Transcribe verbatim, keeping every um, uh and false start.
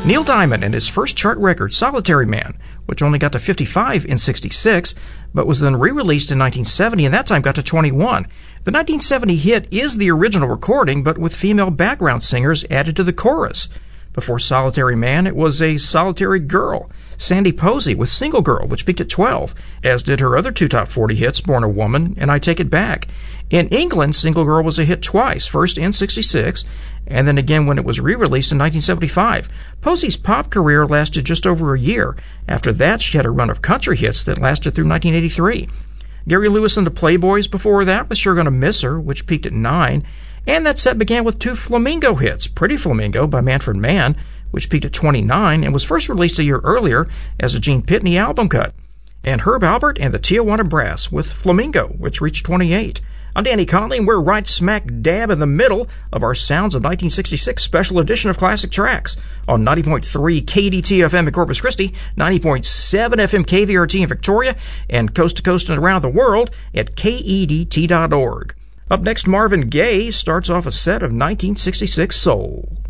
Neil Diamond and his first chart record, Solitary Man, which only got to fifty-five in sixty-six, but was then re-released in nineteen seventy, and that time got to twenty-one. The nineteen seventy hit is the original recording, but with female background singers added to the chorus. Before Solitary Man, it was a solitary girl, Sandy Posey, with Single Girl, which peaked at twelve, as did her other two top forty hits, Born a Woman and I Take It Back. In England, Single Girl was a hit twice, first in sixty-six, and then again when it was re-released in nineteen seventy-five. Posey's pop career lasted just over a year. After that, she had a run of country hits that lasted through nineteen eighty-three. Gary Lewis and the Playboys before that was Sure Gonna Miss Her, which peaked at nine. And that set began with two Flamingo hits, Pretty Flamingo by Manfred Mann, which peaked at twenty-nine and was first released a year earlier as a Gene Pitney album cut, and Herb Alpert and the Tijuana Brass with Flamingo, which reached twenty-eight. I'm Danny Conley, and we're right smack dab in the middle of our Sounds of nineteen sixty-six special edition of Classic Tracks on ninety point three K D T F M in Corpus Christi, ninety point seven F M K V R T in Victoria, and coast to coast and around the world at K E D T dot org. Up next, Marvin Gaye starts off a set of nineteen sixty-six soul.